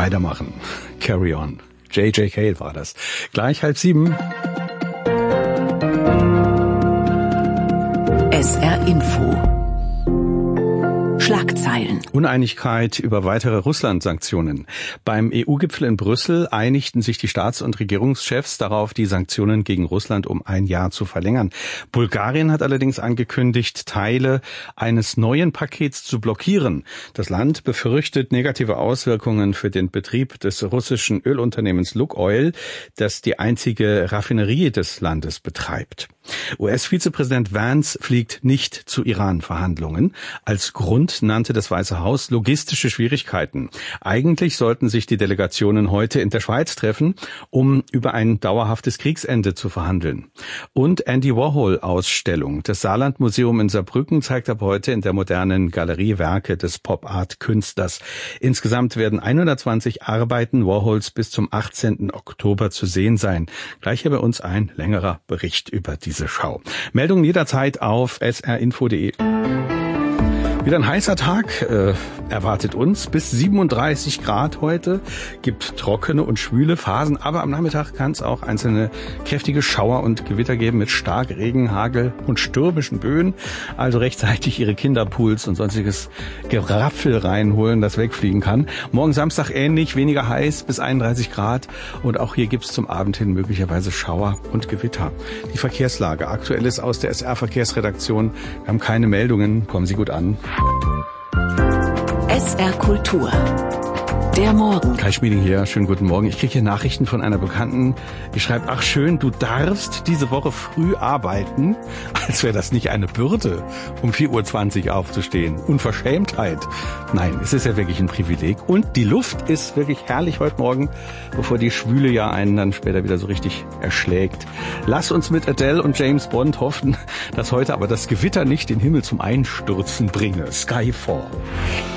weitermachen. Carry on. J.J. Cale war das. Gleich 6:30. SR Info. Schlagzeilen. Uneinigkeit über weitere Russland-Sanktionen. Beim EU-Gipfel in Brüssel einigten sich die Staats- und Regierungschefs darauf, die Sanktionen gegen Russland um 1 Jahr zu verlängern. Bulgarien hat allerdings angekündigt, Teile eines neuen Pakets zu blockieren. Das Land befürchtet negative Auswirkungen für den Betrieb des russischen Ölunternehmens Lukoil, das die einzige Raffinerie des Landes betreibt. US-Vizepräsident Vance fliegt nicht zu Iran-Verhandlungen. Als Grund nannte das Weiße Haus logistische Schwierigkeiten. Eigentlich sollten sich die Delegationen heute in der Schweiz treffen, um über ein dauerhaftes Kriegsende zu verhandeln. Und Andy Warhol-Ausstellung. Das Saarland-Museum in Saarbrücken zeigt ab heute in der modernen Galerie Werke des Pop-Art-Künstlers. Insgesamt werden 120 Arbeiten Warhols bis zum 18. Oktober zu sehen sein. Gleich hier bei uns ein längerer Bericht über diese Schau. Meldungen jederzeit auf srinfo.de. Wieder ein heißer Tag erwartet uns. Bis 37 Grad heute. Gibt trockene und schwüle Phasen. Aber am Nachmittag kann es auch einzelne kräftige Schauer und Gewitter geben mit Starkregen, Hagel und stürmischen Böen. Also rechtzeitig Ihre Kinderpools und sonstiges Geraffel reinholen, das wegfliegen kann. Morgen Samstag ähnlich, weniger heiß, bis 31 Grad. Und auch hier gibt es zum Abend hin möglicherweise Schauer und Gewitter. Die Verkehrslage. Aktuelles aus der SR-Verkehrsredaktion. Wir haben keine Meldungen. Kommen Sie gut an. SR Kultur. Der Morgen. Kai Schmieding hier, schönen guten Morgen. Ich kriege hier Nachrichten von einer Bekannten, die schreibt, ach schön, du darfst diese Woche früh arbeiten, als wäre das nicht eine Bürde, um 4:20 Uhr aufzustehen. Unverschämtheit. Nein, es ist ja wirklich ein Privileg. Und die Luft ist wirklich herrlich heute Morgen, bevor die Schwüle ja einen dann später wieder so richtig erschlägt. Lass uns mit Adele und James Bond hoffen, dass heute aber das Gewitter nicht den Himmel zum Einstürzen bringe. Skyfall.